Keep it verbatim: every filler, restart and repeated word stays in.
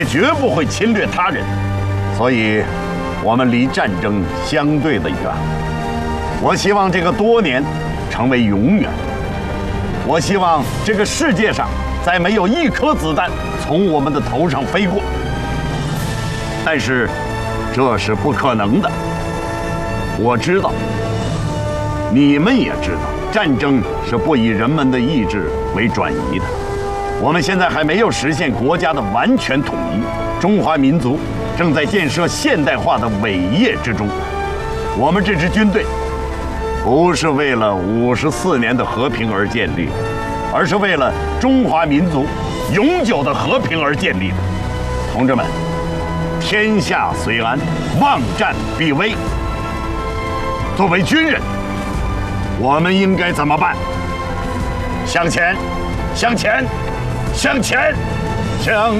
绝不会侵略他人，所以，我们离战争相对的远。我希望这个多年成为永远。我希望这个世界上再没有一颗子弹从我们的头上飞过。但是，这是不可能的。我知道，你们也知道，战争是不以人们的意志为转移的。我们现在还没有实现国家的完全统一，中华民族正在建设现代化的伟业之中。我们这支军队不是为了五十四年的和平而建立，而是为了中华民族永久的和平而建立的。同志们，天下虽安，望战必危。作为军人，我们应该怎么办？向前，向前，向前，向